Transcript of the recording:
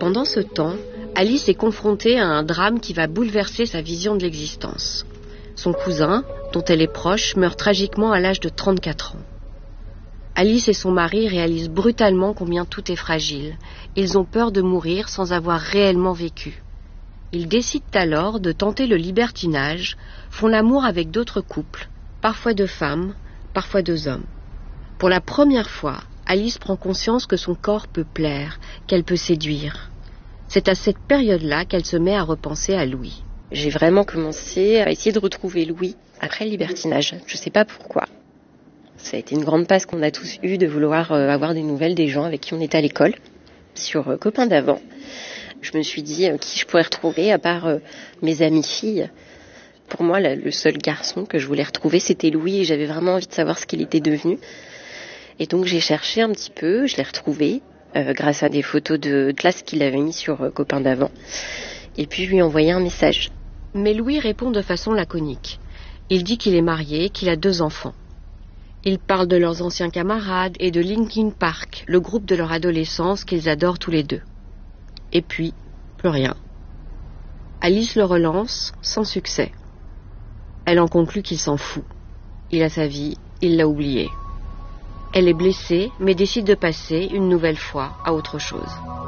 Pendant ce temps, Alice est confrontée à un drame qui va bouleverser sa vision de l'existence. Son cousin, dont elle est proche, meurt tragiquement à l'âge de 34 ans. Alice et son mari réalisent brutalement combien tout est fragile. Ils ont peur de mourir sans avoir réellement vécu. Ils décident alors de tenter le libertinage, font l'amour avec d'autres couples, parfois deux femmes, parfois deux hommes. Pour la première fois, Alice prend conscience que son corps peut plaire, qu'elle peut séduire. C'est à cette période-là qu'elle se met à repenser à Louis. J'ai vraiment commencé à essayer de retrouver Louis après le libertinage. Je ne sais pas pourquoi. Ça a été une grande passe qu'on a tous eue de vouloir avoir des nouvelles des gens avec qui on était à l'école. Sur Copains d'avant, je me suis dit qui je pourrais retrouver à part mes amies filles. Pour moi, le seul garçon que je voulais retrouver, c'était Louis et j'avais vraiment envie de savoir ce qu'il était devenu. Et donc j'ai cherché un petit peu, je l'ai retrouvé grâce à des photos de classe qu'il avait mis sur Copains d'avant. Et puis je lui ai envoyé un message. Mais Louis répond de façon laconique. Il dit qu'il est marié, qu'il a 2 enfants. Il parle de leurs anciens camarades et de Linkin Park, le groupe de leur adolescence qu'ils adorent tous les deux. Et puis, plus rien. Alice le relance, sans succès. Elle en conclut qu'il s'en fout. Il a sa vie, il l'a oubliée. Elle est blessée, mais décide de passer, une nouvelle fois, à autre chose.